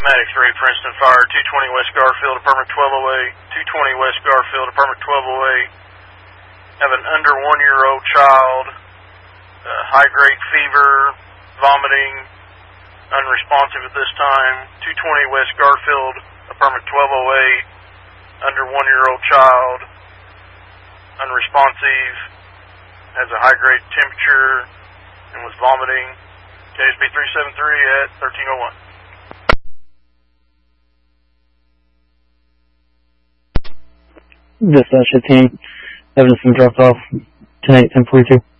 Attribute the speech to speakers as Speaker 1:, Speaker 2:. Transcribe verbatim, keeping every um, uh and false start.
Speaker 1: Medic three, Princeton Fire, two twenty West Garfield, apartment twelve oh eight, two twenty West Garfield, apartment twelve oh eight. Have an under one-year-old child, uh, high-grade fever, vomiting, unresponsive at this time. two twenty West Garfield, apartment twelve oh eight, under one-year-old child, unresponsive, has a high-grade temperature, and was vomiting. K S B three seven three at thirteen oh one.
Speaker 2: Dispatch team, evidence been dropped off tonight, ten forty-two.